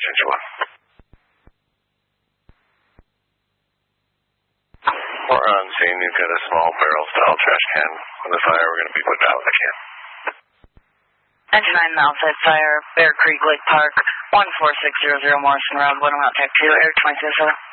We're on scene. You've got a small barrel-style trash can on the fire. We're going to be putting out the can. 99 outside fire, Bear Creek Lake Park, 14600 Morrison Road, 1 Tech 2, Air 2007.